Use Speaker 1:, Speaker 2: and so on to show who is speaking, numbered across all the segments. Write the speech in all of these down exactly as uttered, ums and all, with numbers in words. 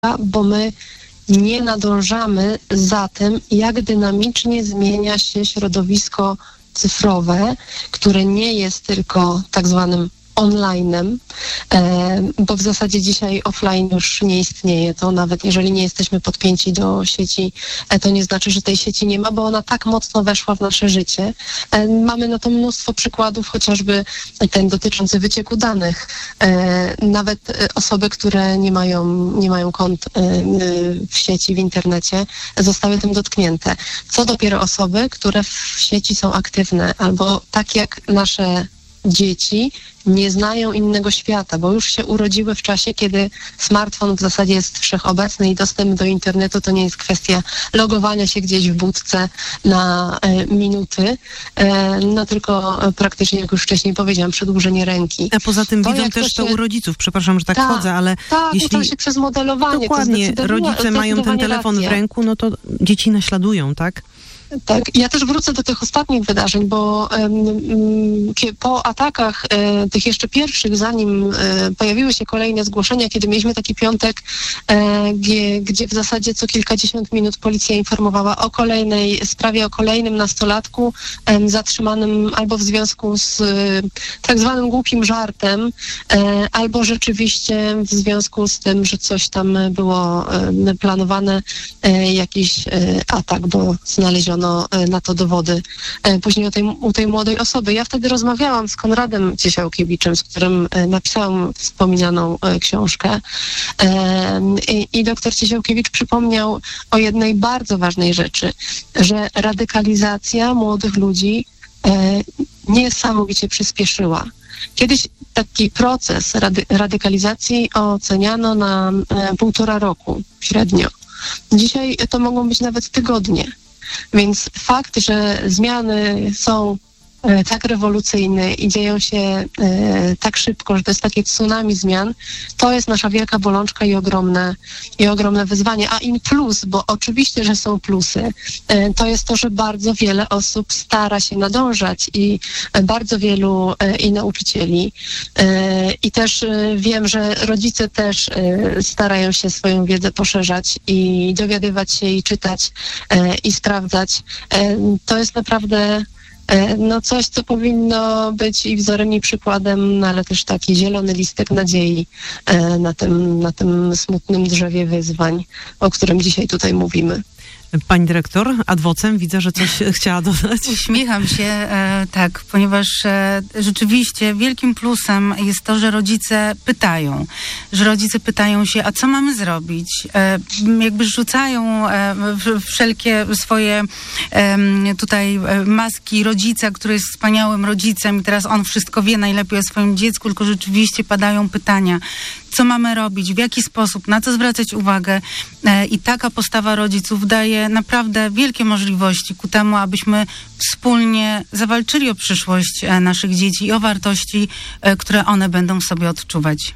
Speaker 1: bo my nie nadążamy za tym, jak dynamicznie zmienia się środowisko cyfrowe, które nie jest tylko tak zwanym online'em, bo w zasadzie dzisiaj offline już nie istnieje. To nawet jeżeli nie jesteśmy podpięci do sieci, to nie znaczy, że tej sieci nie ma, bo ona tak mocno weszła w nasze życie. Mamy na to mnóstwo przykładów, chociażby ten dotyczący wycieku danych. Nawet osoby, które nie mają, nie mają kont w sieci, w internecie, zostały tym dotknięte. Co dopiero osoby, które w sieci są aktywne, albo tak jak nasze dzieci nie znają innego świata, bo już się urodziły w czasie, kiedy smartfon w zasadzie jest wszechobecny i dostęp do internetu to nie jest kwestia logowania się gdzieś w budce na e, minuty, e, no tylko praktycznie, jak już wcześniej powiedziałam, przedłużenie ręki.
Speaker 2: A poza tym
Speaker 1: to
Speaker 2: widzą też to, się... to u rodziców, przepraszam, że tak
Speaker 1: ta,
Speaker 2: wchodzę, ale
Speaker 1: tak,
Speaker 2: jeśli...
Speaker 1: uczą się przez modelowanie.
Speaker 2: Dokładnie,
Speaker 1: to
Speaker 2: rodzice mają ten telefon
Speaker 1: racja.
Speaker 2: w ręku, no to dzieci naśladują, tak?
Speaker 1: Tak, ja też wrócę do tych ostatnich wydarzeń, bo um, po atakach e, tych jeszcze pierwszych, zanim e, pojawiły się kolejne zgłoszenia, kiedy mieliśmy taki piątek, e, gdzie, gdzie w zasadzie co kilkadziesiąt minut policja informowała o kolejnej sprawie, o kolejnym nastolatku e, zatrzymanym albo w związku z e, tak zwanym głupim żartem, e, albo rzeczywiście w związku z tym, że coś tam było e, planowane, e, jakiś e, atak, bo znaleziono na to dowody później o tej, u tej młodej osoby. Ja wtedy rozmawiałam z Konradem Ciesiałkiewiczem, z którym napisałam wspominaną książkę i, i doktor Ciesiałkiewicz przypomniał o jednej bardzo ważnej rzeczy, że radykalizacja młodych ludzi niesamowicie przyspieszyła. Kiedyś taki proces rady, radykalizacji oceniano na półtora roku średnio. Dzisiaj to mogą być nawet tygodnie. Więc fakt, że zmiany są e, tak rewolucyjne i dzieją się e, tak szybko, że to jest takie tsunami zmian, to jest nasza wielka bolączka i ogromne, i ogromne wyzwanie. A in plus, bo oczywiście, że są plusy, e, to jest to, że bardzo wiele osób stara się nadążać i e, bardzo wielu e, i nauczycieli. E, I też e, wiem, że rodzice też e, starają się swoją wiedzę poszerzać i dowiadywać się i czytać e, i sprawdzać. E, to jest naprawdę no coś, co powinno być i wzorem, i przykładem, no ale też taki zielony listek nadziei na tym, na tym smutnym drzewie wyzwań, o którym dzisiaj tutaj mówimy.
Speaker 2: Pani dyrektor, adwocem, widzę, że coś chciała dodać.
Speaker 3: Uśmiecham się, e, tak, ponieważ e, rzeczywiście wielkim plusem jest to, że rodzice pytają, że rodzice pytają się, a co mamy zrobić? E, jakby rzucają e, wszelkie swoje e, tutaj maski rodzica, który jest wspaniałym rodzicem i teraz on wszystko wie najlepiej o swoim dziecku, tylko rzeczywiście padają pytania, co mamy robić, w jaki sposób, na co zwracać uwagę e, i taka postawa rodziców daje naprawdę wielkie możliwości ku temu, abyśmy wspólnie zawalczyli o przyszłość e, naszych dzieci i o wartości, e, które one będą sobie odczuwać.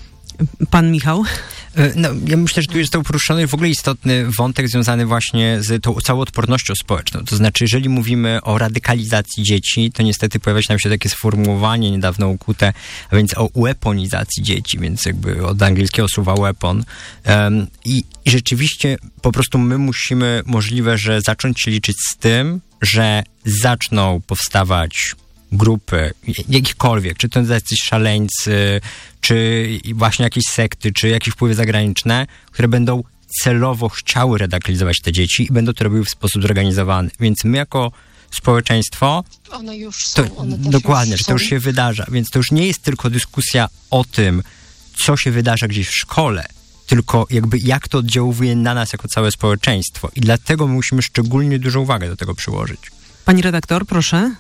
Speaker 2: Pan Michał?
Speaker 4: No, ja myślę, że tu jest to poruszony w ogóle istotny wątek związany właśnie z tą całą odpornością społeczną. To znaczy, jeżeli mówimy o radykalizacji dzieci, to niestety pojawia się nam się takie sformułowanie niedawno ukute, a więc o weaponizacji dzieci, więc jakby od angielskiego słowa weapon. Um, i, I rzeczywiście po prostu my musimy możliwe, że zacząć się liczyć z tym, że zaczną powstawać grupy, jakichkolwiek, czy to jacyś szaleńcy, czy właśnie jakieś sekty, czy jakieś wpływy zagraniczne, które będą celowo chciały radykalizować te dzieci i będą to robiły w sposób zorganizowany. Więc my jako społeczeństwo...
Speaker 1: One już są.
Speaker 4: To,
Speaker 1: one
Speaker 4: dokładnie,
Speaker 1: już
Speaker 4: że to już się wydarza. Więc to już nie jest tylko dyskusja o tym, co się wydarza gdzieś w szkole, tylko jakby jak to oddziałuje na nas jako całe społeczeństwo. I dlatego my musimy szczególnie dużą uwagę do tego przyłożyć.
Speaker 2: Pani redaktor, proszę.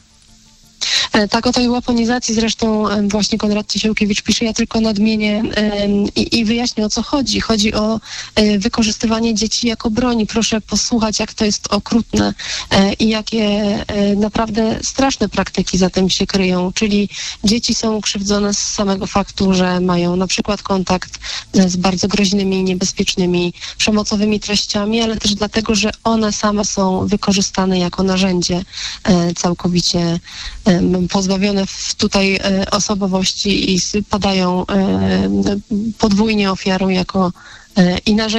Speaker 1: Tak, o tej weaponizacji zresztą właśnie Konrad Ciesiałkiewicz pisze, ja tylko nadmienię i, i wyjaśnię, o co chodzi. Chodzi o wykorzystywanie dzieci jako broni. Proszę posłuchać, jak to jest okrutne i jakie naprawdę straszne praktyki za tym się kryją. Czyli dzieci są krzywdzone z samego faktu, że mają na przykład kontakt z bardzo groźnymi, niebezpiecznymi, przemocowymi treściami, ale też dlatego, że one same są wykorzystane jako narzędzie całkowicie pozbawione w tutaj osobowości i padają podwójnie ofiarą jako i narzędzia